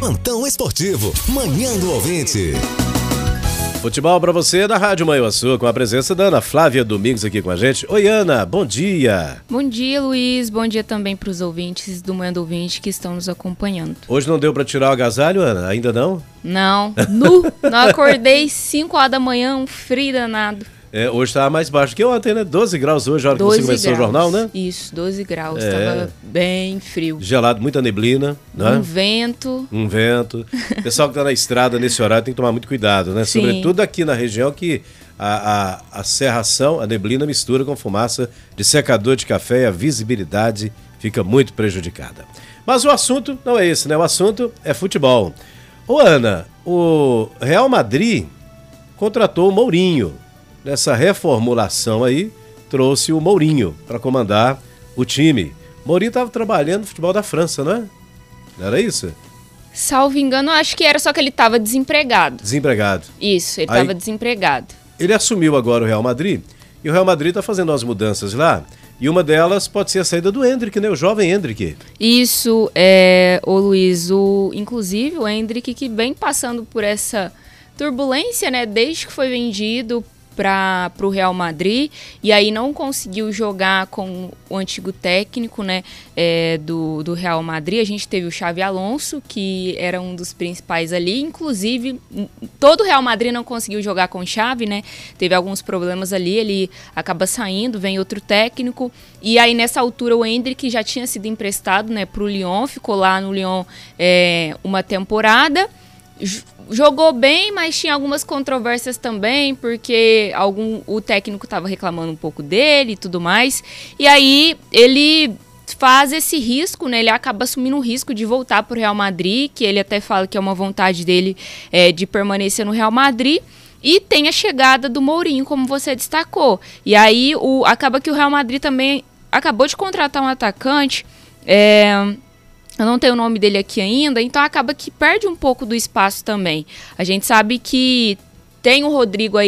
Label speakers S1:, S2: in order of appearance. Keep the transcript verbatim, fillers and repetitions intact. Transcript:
S1: Plantão Esportivo, Manhã do Ouvinte.
S2: Futebol pra você da Rádio Manhuaçu, com a presença da Ana Flávia Domingos aqui com a gente. Oi, Ana, bom dia.
S3: Bom dia, Luiz. Bom dia também para os ouvintes do Manhã do Ouvinte que estão nos acompanhando.
S2: Hoje não deu pra tirar o agasalho, Ana? Ainda não?
S3: Não, nu. Não acordei cinco horas da manhã, um frio danado.
S2: É, hoje estava mais baixo que ontem, né? doze graus hoje, a hora que você começou
S3: graus.
S2: O jornal, né?
S3: Isso, doze graus.
S2: É.
S3: Tava bem frio.
S2: Gelado, muita neblina, né?
S3: Um vento.
S2: Um vento. O pessoal que tá na estrada nesse horário tem que tomar muito cuidado, né?
S3: Sim.
S2: Sobretudo aqui na região que a, a, a cerração, a neblina mistura com fumaça de secador de café e a visibilidade fica muito prejudicada. Mas o assunto não é esse, né? O assunto é futebol. Ô, Ana, o Real Madrid contratou o Mourinho. Nessa reformulação aí, trouxe o Mourinho para comandar o time. Mourinho estava trabalhando no futebol da França, não é? Não era isso?
S3: Salvo engano, acho que era só que ele estava desempregado.
S2: Desempregado.
S3: Isso, ele
S2: Aí,
S3: estava desempregado.
S2: Ele assumiu agora o Real Madrid, e o Real Madrid está fazendo as mudanças lá, e uma delas pode ser a saída do Endrick, né? O jovem Endrick.
S3: Isso, é, ô Luiz, o, inclusive o Endrick que vem passando por essa turbulência, né? Desde que foi vendido para o Real Madrid, e aí não conseguiu jogar com o antigo técnico, né, é, do, do Real Madrid. A gente teve o Xavi Alonso, que era um dos principais ali, inclusive todo o Real Madrid não conseguiu jogar com o Xavi, né, teve alguns problemas ali, ele acaba saindo, vem outro técnico, e aí nessa altura o Endrick já tinha sido emprestado, né, para o Lyon, ficou lá no Lyon é, uma temporada, jogou bem, mas tinha algumas controvérsias também, porque algum, o técnico estava reclamando um pouco dele e tudo mais. E aí ele faz esse risco, né? Ele acaba assumindo o risco de voltar para o Real Madrid, que ele até fala que é uma vontade dele é, de permanecer no Real Madrid. E tem a chegada do Mourinho, como você destacou. E aí o, acaba que o Real Madrid também acabou de contratar um atacante. É... Eu não tenho o nome dele aqui ainda, então acaba que perde um pouco do espaço também. A gente sabe que tem o Rodrigo aí